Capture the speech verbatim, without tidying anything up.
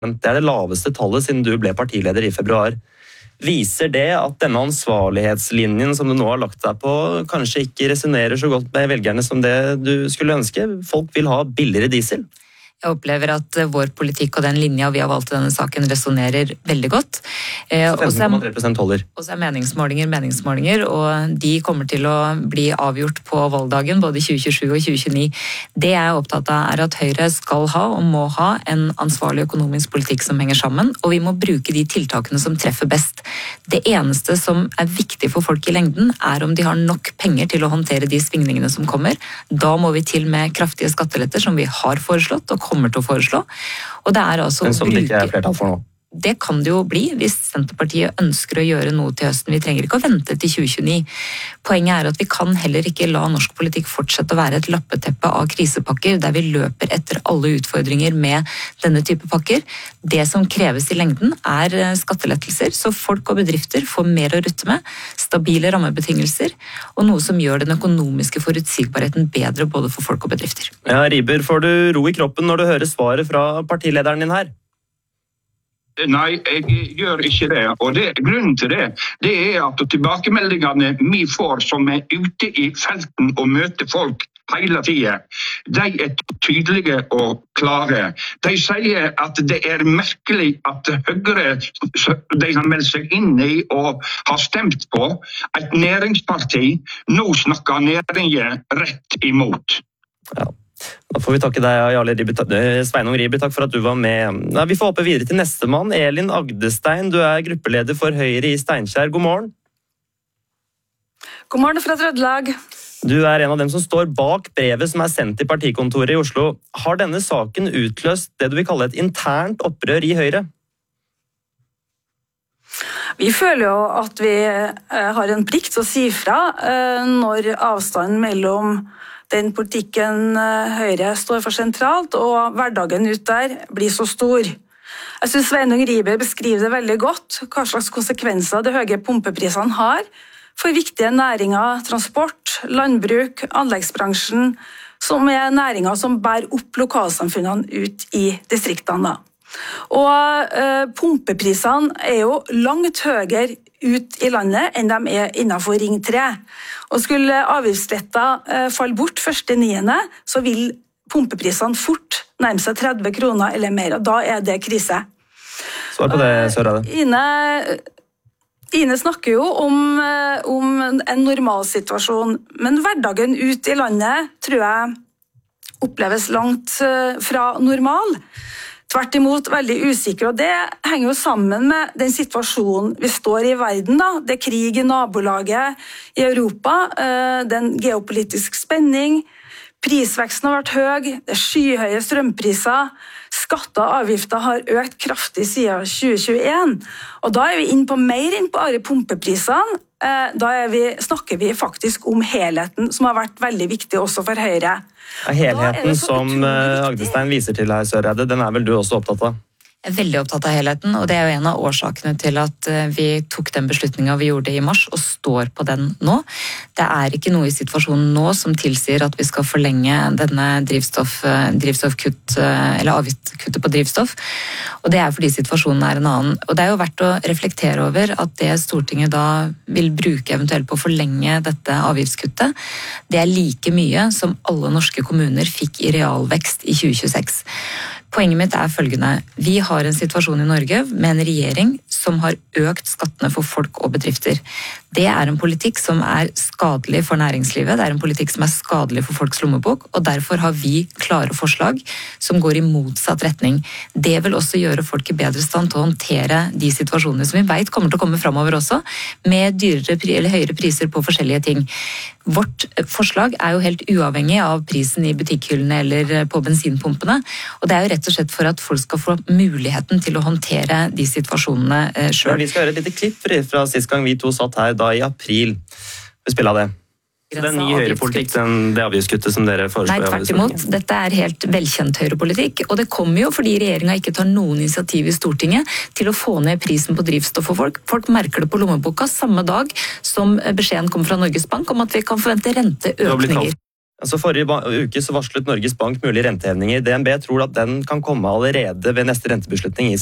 Det er det laveste tallet siden du ble partileder i februar. Viser det at denne ansvarlighetslinjen som du nå har lagt deg på, kanskje ikke resonerer så godt med velgerne som det du skulle ønske? Folk vil ha billigere diesel. Jeg opplever at vår politikk og den linja vi har valgt i denne saken resonerer veldig godt. femten komma tre prosent holder. Og så er meningsmålinger meningsmålinger, og de kommer til å bli avgjort på valgdagen, både i tjue tjuesju og tjue tjueni. Det jeg er opptatt av er at Høyre skal ha og må ha en ansvarlig økonomisk politikk som henger sammen, og vi må bruke de tiltakene som treffer best. Det eneste som er viktig for folk i lengden er om de har nok penger til å håndtere de svingningene som kommer. Da må vi til med kraftige skatteletter som vi har foreslått og kommer til å foreslå. Og det er altså Men som det ikke er flertall for nå? Det kan det jo bli hvis Senterpartiet ønsker å gjøre noe til høsten. Vi trenger ikke å vente til tjue tjueni. Poenget er at vi kan heller ikke la norsk politikk fortsette å være et lappeteppe av krisepakker der vi løper etter alle utfordringer med denne type pakker. Det som kreves i lengden er skattelettelser, så folk og bedrifter får mer å rutte med, stabile rammebetingelser og noe som gjør den økonomiske forutsigbarheten bedre både for folk og bedrifter. Ja, Riiber, får du ro i kroppen når du hører svaret fra partilederen din her? Nei, jeg gjør ikke det. Og det, grunnen til det, det er at tilbakemeldingene vi får som er ute i felten og møter folk hele tiden, de er tydelige og klare. De sier at det er merkelig at Høyre de har meldt seg inn i og har stemt på et næringsparti, nå snakker næringen rett imot. Ja. Da får vi takke deg, Jarle Riiber, Sveinung Riiber, takk for at du var med. Nei, vi får hoppe videre til neste mann, Elin Agdestein. Du er gruppeleder for Høyre i Steinkjer. God morgen. God morgen fra Trøndelag. Du er en av dem som står bak brevet som er sendt til partikontoret i Oslo. Har denne saken utløst det du vil kalle et internt opprør i Høyre? Vi føler jo at vi har en plikt til å si fra når avstanden mellom den politikken Høyre står for sentralt, og hverdagen ut der blir så stor. Jeg synes Sveinung Riiber beskriver det veldig godt, hva slags konsekvenser de høye pumpeprisene har for viktige næringer, transport, landbruk, anleggsbransjen, som er næringer som bærer opp lokalsamfunnene ut i distriktene. Og eh, pumpeprisene er jo langt høyere ut i landet enn de er innenfor Ring tre. Og skulle avgiftsletta eh, falle bort første niende, så vil pumpeprisene fort nærme seg tretti kroner eller mer, og da er det krise. Svar på det, Søreide. Ine, Ine snakker jo om, om en normalsituasjon, men hverdagen ut i landet tror jeg oppleves langt fra normal. Tvert imot veldig usikker, og det henger jo sammen med den situasjonen vi står i verden. Da. Det er krig i nabolaget i Europa, det er en geopolitisk spenning, prisveksten har vært høy, det er skyhøye strømpriser, skatter og avgifter har økt kraftig siden tjue tjueen, og da er vi inn på mer inn på alle pumpeprisene. Da er vi, snakker vi faktisk om helheten, som har vært veldig viktig også for Høyre. Ja, helheten som Agdestein viser til her, Søreide, den er vel du også opptatt av? Jeg er veldig opptatt av helheten, og det er jo en av årsakene til at vi tok den beslutningen vi gjorde i mars, og står på den nå. Det er ikke noe i situasjonen nå som tilsier at vi skal forlenge denne drivstoff, drivstoffkutt, eller avgiftskuttet på drivstoff, og det er fordi situasjonen er en annen. Og det er jo verdt å reflektere over at det Stortinget da vil bruke eventuelt på å forlenge dette avgiftskuttet, det er like mye som alle norske kommuner fikk i realvekst i tjue tjueseks. Poenget mitt er følgende. Vi har en situasjon i Norge med en regjering som har økt skattene for folk og bedrifter. Det er en politikk som er skadelig for næringslivet, det er en politikk som er skadelig for folks lommebok, og derfor har vi klare forslag som går i motsatt retning. Det vil også gjøre folk i bedre stand til å håndtere de situasjonene som vi vet kommer til å komme fremover også, med dyrere eller høyere priser på forskjellige ting. Vårt forslag er jo helt uavhengig av prisen i butikkhyllene eller på bensinpumpene, og det er jo rett og slett for at folk skal få muligheten til å håndtere de situasjonene selv. Ja, vi skal høre et lite klipp fra sist gang vi to satt her, da i april. Vi spiller av det. Så det er ny høyrepolitikk, det avgiftskuttet som dere foreslår? Nei, tvert imot. Dette er helt velkjent høyrepolitikk, og det kommer jo fordi regjeringen ikke tar noen initiativ i Stortinget til å få ned prisen på drivstoff for folk. Folk merker det på lommeboka samme dag som beskjeden kommer fra Norges Bank om at vi kan forvente renteøkninger. Altså Forrige uke så varslet Norges Bank mulige rentehevninger. D N B tror at den kan komme allerede ved neste rentebeslutning i